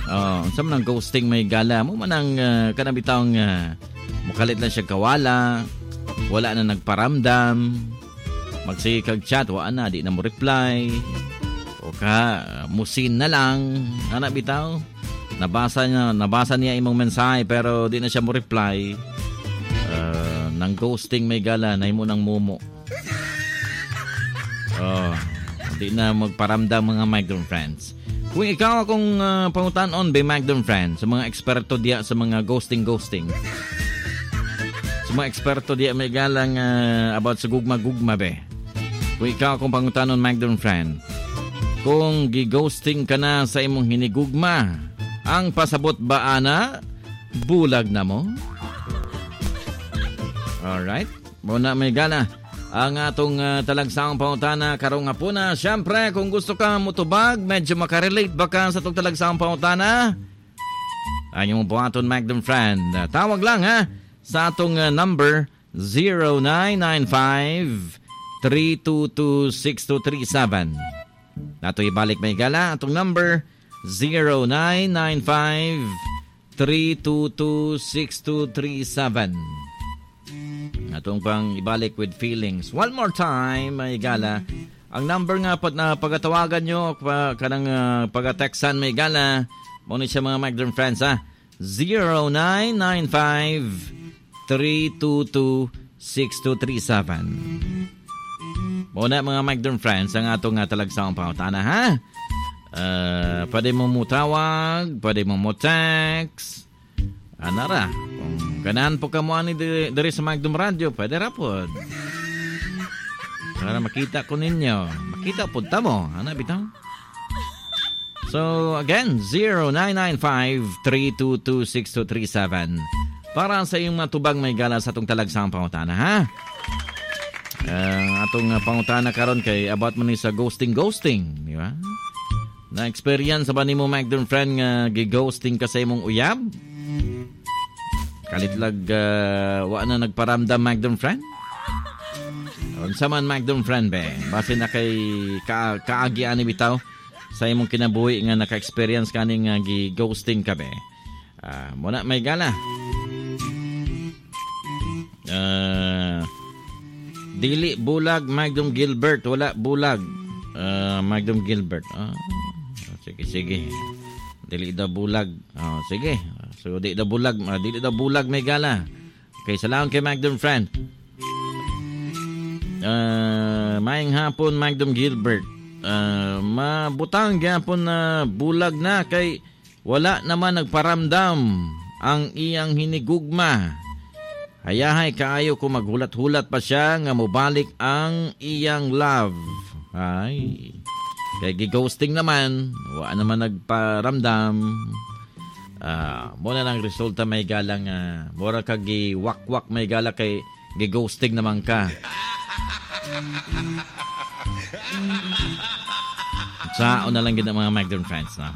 Sa manang ghosting may gala mo manang kanabitang mukalit lang siya kawala, wala na nagparamdam, magsikag chat, wala na, di na mo reply, o musin na lang, anak bitaw, nabasa niya imong mensahe pero di na siya mo reply, nang ghosting may gala, na mo nang mumo. Di na magparamdam mga migrant friends. Kung ikaw akong pangutanon by Magdon Friend, sa mga eksperto diya sa mga ghosting. Sa mga eksperto diya may galang about sa gugma-gugma be. Kung ikaw akong pangutanon Magdon Friend, kung gi-ghosting ka na sa imong hinigugma, ang pasabot ba ana? Bulag na mo? Alright. Muna may gala. Ang atong talagsaong pangutana karong hapuna. Siyempre, kung gusto ka mutubag, medyo makarelate ba ka sa itong talagsaong pangutana? Ang iyong buhaton, Magdon Friend. Tawag lang ha sa atong number 0995-322-6237. Nato ibalik may gala. Atong number 0995-322-6237. Atong pang ibalik with feelings. One more time, may gala. Ang number nga po na pagatawagan nyo, kanang pagateksan may gala. Muna siya mga Magdon Friends ha. 0995-322-6237. Muna mga Magdon Friends, ang atong talagsaong pangutana ha. Pwede mo mutawag, pwede mo text. Anara, kung ganahan po ka mo ani dari sa Magdum Radio, pwede rapod. Para makita ko ninyo. Makita po mo. Ano bitaw? So, again, 0995-322-6237. Para sa iyong matubang may gala sa atong talagsang pangutana, ha? Atong pangutana karon kay about man sa ghosting. Di ba? Na-experience ba ni mo, Magdum Friend, nga gi-ghosting ka sa imong uyab? Kalitlag wa na nagparamdam Magdon Friend? Unsa man Magdon Friend be? Base na kay kaagi ani bitaw sa imong kinabuhi nga naka-experience kaning gi-ghosting ka be. Muna may gala. Dili bulag Magdon Gilbert, wala bulag. Magdon Gilbert. Sige. Dili da bulag. Sige. So, dili da bulag may gala. Okay, salamat kay Magdon Friend. Maayong hapon, Magdon Gilbert. Mabutang gyapon na bulag na kay wala naman nagparamdam ang iyang hinigugma. Hayahay kaayo ko maghulat-hulat pa siya nga mobalik ang iyang love. Ay. Kay gi-ghosting naman, wala naman nagparamdam. Muna lang resulta may galang mura ka gi-wak-wak may gala kay gi-ghosting naman ka. Sao na lang gina mga Magdon Friends na.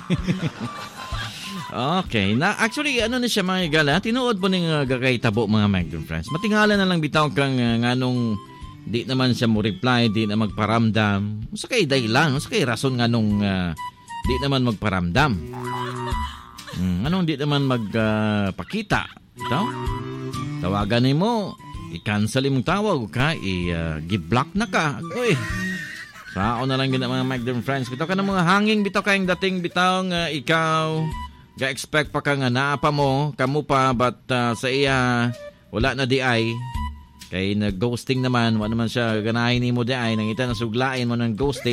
Okay, na actually ano na siya mga gala, tinuod po ning gagay tabo mga Magdon Friends. Matingala na lang bitaw kang nganong di naman siya mo reply, di na magparamdam. Sa kay dahilan, sa kay rason nga nung di naman magparamdam. Anong di naman magpakita? Ito? Tawagan mo, i-cancel mong tawag ka, i-block na ka. Uy, sao na lang gina mga Magdon Friends. Bitaw ka ng mga hanging, bitaw kayong dating, bitaw nga ikaw, ga-expect pa ka nga naapa mo, kamo pa, but sa iya, wala na di ay. Kay nag-ghosting naman, wala naman siya ganahin mo di ay, nangita na suglain mo ng ghosting.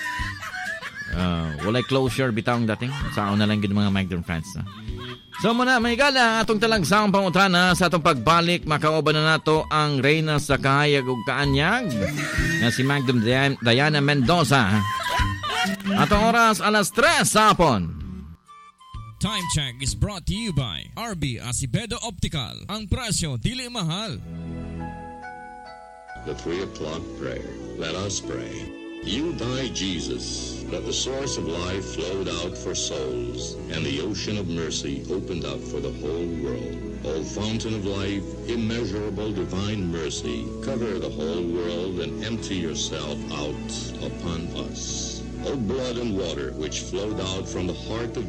Walay closure, bitawang dating. Sao na lang gina mga Magdon Friends na. So muna, may gala, atong talagsang pangutana sa atong pagbalik, makauban na nato ang reyna sa kahayag ug kaanyag na si Magdum Diana Mendoza. Atong oras, 3:00 sa hapon. Time check is brought to you by RB Acevedo Optical. Ang presyo, dili mahal. The 3 o'clock prayer. Let us pray. You died, Jesus, that the source of life flowed out for souls, and the ocean of mercy opened up for the whole world. O fountain of life, immeasurable divine mercy, cover the whole world and empty yourself out upon us. O blood and water which flowed out from the heart of